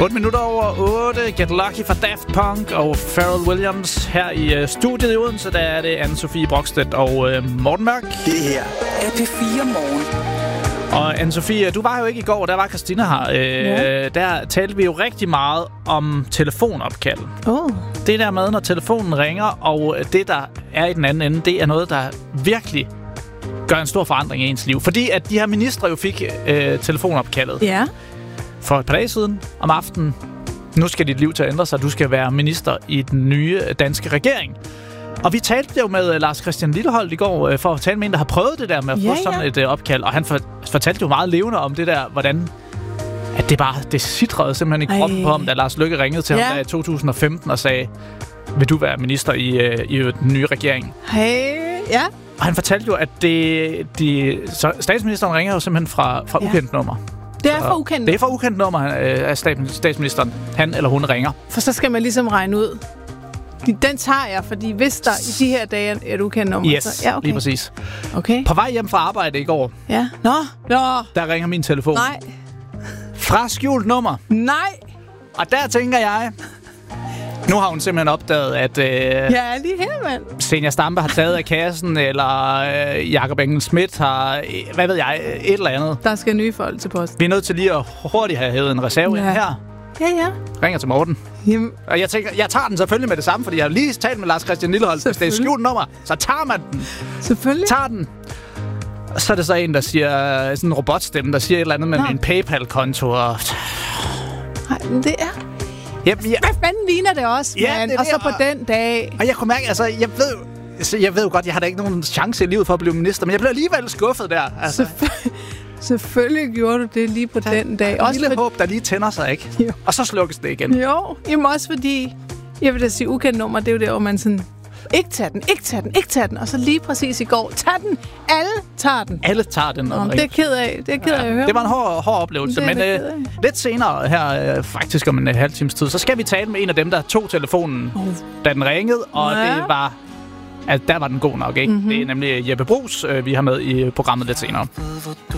8 minutter over 8. Get Lucky fra Daft Punk og Pharrell Williams. Her i studiet i Odense, der er det Anne-Sophie Brokstedt og Morten Mørk. Det her er P4 Morgen. Og Anne-Sophie, du var jo ikke i går, der var Christina her. Der talte vi jo rigtig meget om telefonopkald. Det der med, når telefonen ringer, og det, der er i den anden ende, det er noget, der virkelig gør en stor forandring i ens liv. Fordi at de her ministre jo fik telefonopkaldet for et par dage siden om aftenen. Nu skal dit liv til at ændre sig. Du skal være minister i den nye danske regering. Og vi talte jo med Lars Christian Lilleholdt i går for at tale med en, der har prøvet det der med at få sådan et opkald. Og han fortalte jo meget levende om det der, hvordan at det sidrede simpelthen i kroppen på ham, da Lars Løkke ringede til ham i 2015 og sagde, vil du være minister i den nye regering? Og han fortalte jo, at så statsministeren ringer jo simpelthen fra ukendt nummer. Det er for ukendt. Det er for ukendt nummer af statsministeren. Han eller hun ringer. For så skal man ligesom regne ud. Den tager jeg, fordi hvis der i de her dage er et ukendt nummer. Yes, så, lige præcis. Okay. På vej hjem fra arbejde i går. Ja. Nå. Der ringer min telefon. Nej. Fra skjult nummer. Nej. Og der tænker jeg, nu har hun simpelthen opdaget, at lige her, mand. Zenia Stampe har taget af kassen, eller Jakob Engel-Schmidt har, hvad ved jeg, et eller andet. Der skal nye folk til posten. Vi er nødt til lige at hurtigt have hævet en reserve ind her. Ja. Ringer til Morten. Jamen. Og jeg tænker, jeg tager den selvfølgelig med det samme, fordi jeg har lige talt med Lars Christian Lilleholdt. Hvis det er et skjult nummer, så tager man den. Selvfølgelig. Tager den. Og så er det så en, der siger, sådan en robotstemme, der siger et eller andet med en PayPal-konto. Og Nej, men det er... Jamen, hvad fanden ligner det også, man? Det og så på den dag. Og jeg kunne mærke, altså, jeg ved jo godt, jeg har da ikke nogen chance i livet for at blive minister, men jeg blev alligevel skuffet der. Altså. Selvfølgelig gjorde du det lige på den dag. Også lille håb, der lige tænder sig, ikke? Jo. Og så slukkes det igen. Jo, jamen også fordi, jeg vil da sige, ukendt nummer, det er jo der, hvor man sådan, ikke tager den, og så lige præcis i går, tag den, alle tager den. Alle tager den. Det er ked af, at høre. Det var en hård oplevelse, men lidt senere her, faktisk om en halv times tid, så skal vi tale med en af dem, der tog telefonen, da den ringede, og det var... Altså, der var den god nok, ikke? Mm-hmm. Det er nemlig Jeppe Bruus, vi har med i programmet lidt senere.